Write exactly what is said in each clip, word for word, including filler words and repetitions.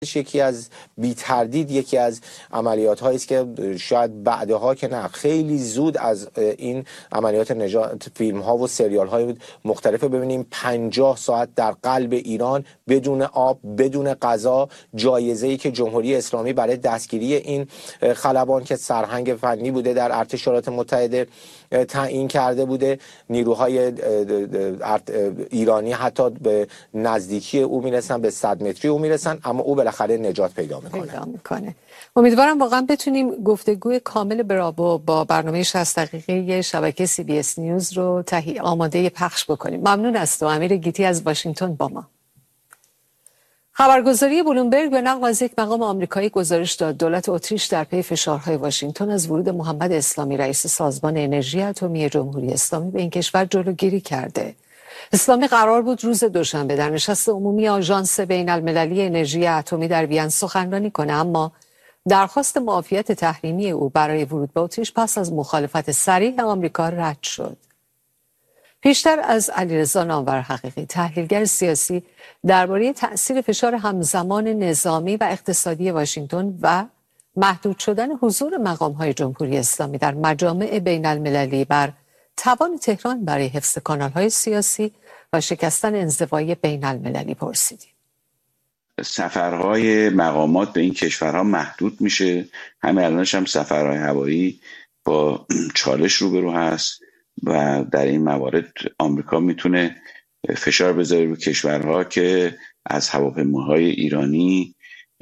یکی از بی تردید یکی از عملیات هایی است که شاید بعدها که نه خیلی زود از این عملیات نجات فیلم ها و سریال های مختلف ببینیم. پنجاه ساعت در قلب ایران بدون آب بدون غذا، جایزه ای که جمهوری اسلامی برای دستگیری این خلبان که سرهنگ فنی بوده در ارتش ایالات متحده تعیین کرده بوده، نیروهای ایرانی حتی به نزدیکی او میرسن، به صد متری او میرسن، اما او بالاخره نجات پیدا میکنه. پیدا میکنه. امیدوارم واقعا بتونیم گفتگوی کامل براو با برنامه شصت دقیقه شبکه سی بی اس نیوز رو تهیه آماده پخش بکنیم. ممنون از تو امیر گیتی از واشنگتن با ما. خبرگزاری بلومبرگ به نقل از یک مقام آمریکایی گزارش داد دولت اتریش در پی فشارهای واشنگتن از ورود محمد اسلامی رئیس سازمان انرژی اتمی جمهوری اسلامی به این کشور جلوگیری کرده. اسلامی قرار بود روز دوشنبه در نشست عمومی آژانس بین المللی انرژی اتمی در وین سخنرانی کنه، اما درخواست معافیت تحریمی او برای ورود به اتریش پس از مخالفت صریح آمریکا رد شد. پیشتر از علیرضا نامور حقیقی تحلیلگر سیاسی درباره تأثیر فشار همزمان نظامی و اقتصادی واشنگتن و محدود شدن حضور مقام‌های جمهوری اسلامی در مجامع بین المللی بر توان تهران برای حفظ کانال‌های سیاسی و شکستن انزوای بین المللی پرسیدیم. سفرهای مقامات به این کشورها محدود میشه. همه الانش هم سفرهای هوایی با چالش روبرو هست و در این موارد آمریکا میتونه فشار بذاره رو کشورها که از هواپیماهای ایرانی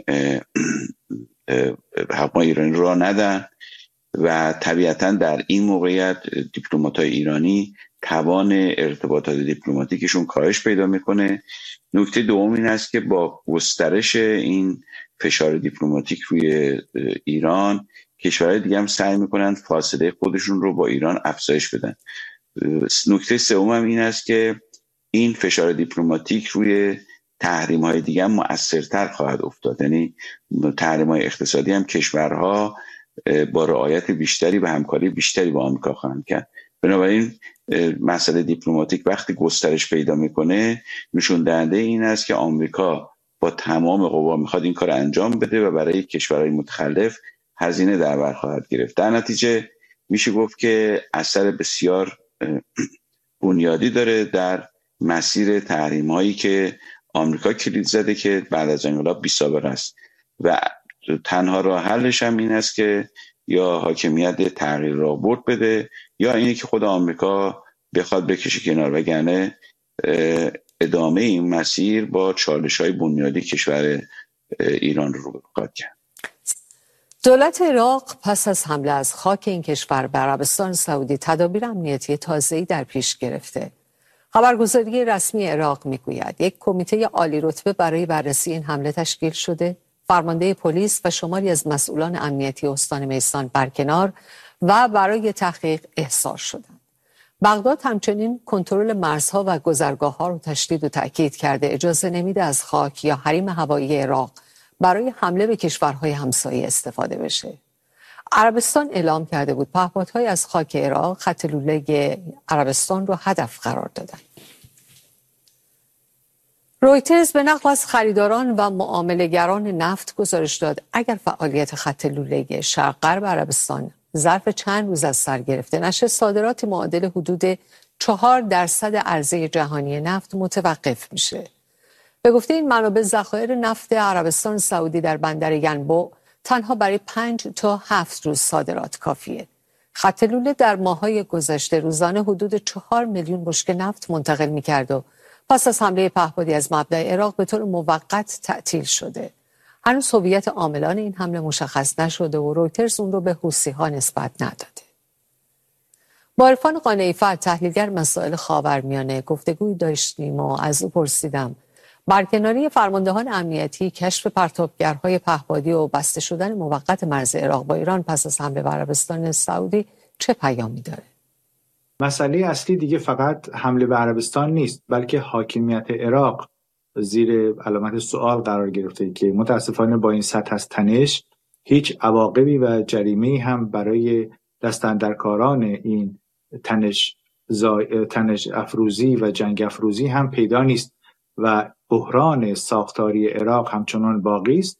هواپیمای ایرانی را ندن و طبیعتا در این موقعیت دیپلمات‌های ایرانی توان ارتباطات دیپلماتیکشون کاهش پیدا میکنه. نکته دوم این است که با گسترش این فشار دیپلماتیک روی ایران کشورهای دیگه هم سعی میکنن فاصله خودشون رو با ایران افزایش بدن. نکته سوم هم این است که این فشار دیپلماتیک روی تحریم های دیگه هم مؤثرتر خواهد افتاد. یعنی تحریم های اقتصادی هم کشورها با رعایت بیشتری و همکاری بیشتری با آمریکا خواهند کرد. بنابراین مسئله دیپلماتیک وقتی گسترش پیدا میکنه نشون دهنده این است که آمریکا با تمام قوا میخواد این کار انجام بده و برای کشورهای متخلف هزینه در بر خواهد گرفت. در نتیجه میشه گفت که اثر بسیار بنیادی داره در مسیر تحریم هایی که آمریکا کلید زده که بعد از انقلاب بی سابقه است و تنها راه حلش هم این است که یا حاکمیت تغییر راهبرد بده یا اینه که خود آمریکا بخواد بکشه کنار، وگرنه ادامه این مسیر با چالش‌های بنیادی کشور ایران رو خواهد کرد. دولت عراق پس از حمله از خاک این کشور به عربستان سعودی تدابیر امنیتی تازه‌ای در پیش گرفته. خبرگزاری رسمی عراق میگوید یک کمیته عالی رتبه برای بررسی این حمله تشکیل شده. فرمانده پلیس و شماری از مسئولان امنیتی استان میسان برکنار و برای تحقیق احضار شدند. بغداد همچنین کنترل مرزها و گذرگاه‌ها رو تشدید و تأکید کرده، اجازه نمیده از خاک یا حریم هوایی عراق برای حمله به کشورهای همسایه استفاده بشه. عربستان اعلام کرده بود پهپادهای از خاک عراق خط لوله عربستان رو هدف قرار دادن. رویترز به نقل از خریداران و معامله‌گران نفت گزارش داد اگر فعالیت خط لوله شرق غرب عربستان ظرف چند روز از سر گرفته نشه، صادرات معادل حدود چهار درصد عرضه جهانی نفت متوقف میشه. به گفته این منابع ذخایر نفت عربستان سعودی در بندر ینبوع تنها برای پنج تا هفت روز صادرات کافیه. خط لوله در ماه‌های گذشته روزانه حدود چهار میلیون بشکه نفت منتقل می‌کرد و پس از حمله پهپادی از مبدأ عراق به طور موقت تعطیل شده. هنوز هویت عاملان این حمله مشخص نشده و رویترز اون رو به حوثی‌ها نسبت نداده. با عرفان قانعی‌فر تحلیلگر مسائل خاورمیانه گفتگوی داشتیم و از او پرسیدم برکناری فرماندهان امنیتی، کشف پرتابگرهای پهپادی و بسته شدن موقت مرز عراق با ایران پس از حمله به عربستان سعودی چه پیامی داره؟ مسئله اصلی دیگه فقط حمله به عربستان نیست، بلکه حاکمیت عراق زیر علامت سوال قرار گرفته که متاسفانه با این سطح از تنش هیچ عواقبی و جریمه‌ای هم برای دستاندرکاران این تنش, زا... تنش افروزی و جنگ افروزی هم پیدا نیست و بحران ساختاری عراق همچنان باقی است